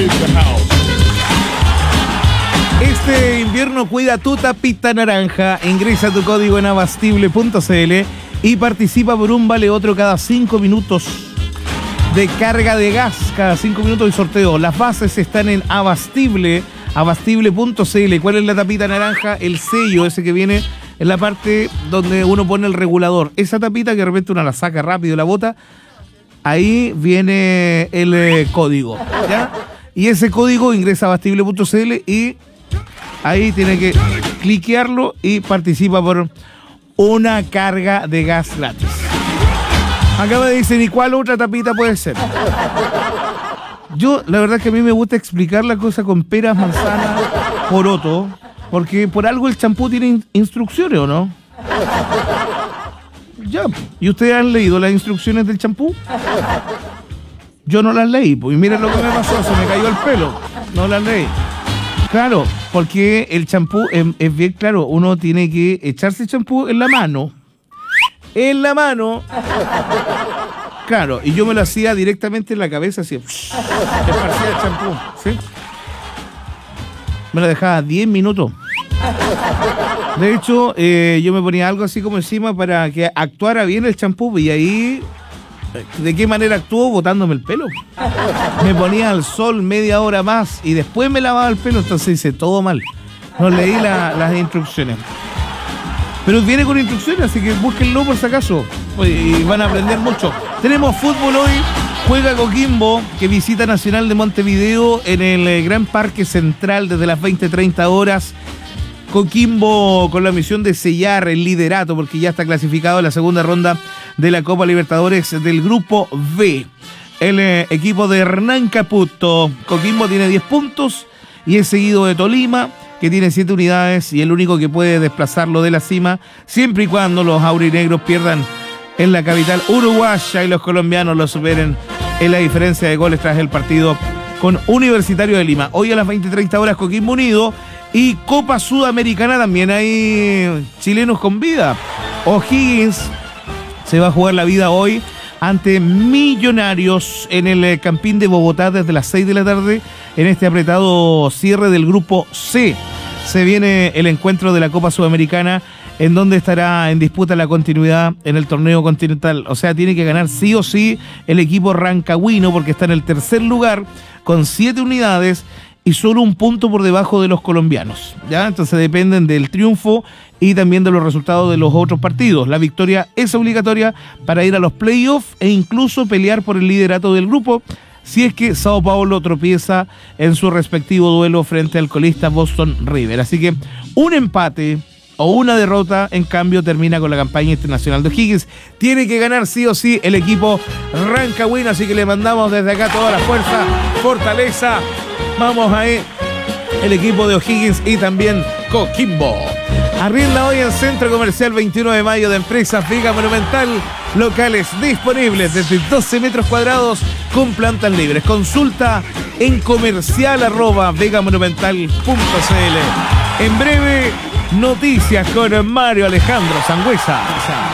Este invierno cuida tu tapita naranja. Ingresa tu código en abastible.cl y participa por un vale otro cada 5 minutos de carga de gas. Cada 5 minutos de sorteo. Las bases están en abastible.cl. ¿Cuál es la tapita naranja? El sello ese que viene en la parte donde uno pone el regulador. Esa tapita que de repente uno la saca rápido y la bota. Ahí viene el código, ¿ya? Y ese código ingresa a abastible.cl y ahí tiene que cliquearlo y participa por una carga de gas gratis. Acá me dicen, ¿y cuál otra tapita puede ser? Yo, la verdad es que a mí me gusta explicar la cosa con peras, manzanas, poroto, porque por algo el champú tiene instrucciones, ¿o no? Ya, ¿y ustedes han leído las instrucciones del champú? Yo no las leí, pues, y miren lo que me pasó, se me cayó el pelo, no las leí. Claro, porque el champú es bien claro, uno tiene que echarse el champú en la mano. En la mano. Claro, y yo me lo hacía directamente en la cabeza, así. Esparcía el champú, ¿sí? Me lo dejaba 10 minutos. De hecho, yo me ponía algo así como encima para que actuara bien el champú y ahí... ¿De qué manera actuó? Botándome el pelo. Me ponía al sol media hora más y después me lavaba el pelo, entonces hice todo mal. No leí las instrucciones. Pero viene con instrucciones, así que búsquenlo por si acaso y van a aprender mucho. Tenemos fútbol hoy. Juega Coquimbo, que visita Nacional de Montevideo en el Gran Parque Central desde las 20:30 horas. Coquimbo con la misión de sellar el liderato porque ya está clasificado en la segunda ronda de la Copa Libertadores del Grupo B. El equipo de Hernán Caputo. Coquimbo tiene 10 puntos y es seguido de Tolima, que tiene 7 unidades y el único que puede desplazarlo de la cima, siempre y cuando los aurinegros pierdan en la capital uruguaya y los colombianos lo superen en la diferencia de goles tras el partido con Universitario de Lima. Hoy a las 20:30 horas Coquimbo Unido. Y Copa Sudamericana también hay chilenos con vida. O'Higgins se va a jugar la vida hoy ante Millonarios en el Campín de Bogotá desde las 6 de la tarde en este apretado cierre del Grupo C. Se viene el encuentro de la Copa Sudamericana en donde estará en disputa la continuidad en el torneo continental. O sea, tiene que ganar sí o sí el equipo rancagüino porque está en el tercer lugar con 7 unidades y solo un punto por debajo de los colombianos, ¿ya? Entonces dependen del triunfo y también de los resultados de los otros partidos. La victoria es obligatoria para ir a los playoffs e incluso pelear por el liderato del grupo si es que Sao Paulo tropieza en su respectivo duelo frente al colista Boston River. Así que un empate o una derrota, en cambio, termina con la campaña internacional de O'Higgins. Tiene que ganar sí o sí el equipo rancagüino, así que le mandamos desde acá toda la fuerza, fortaleza. Vamos ahí, el equipo de O'Higgins y también Coquimbo. Arrienda hoy en Centro Comercial 21 de Mayo de Empresas Vega Monumental. Locales disponibles desde 12 metros cuadrados con plantas libres. Consulta en comercial@vegamonumental.cl. En breve, noticias con Mario Alejandro Sangüesa.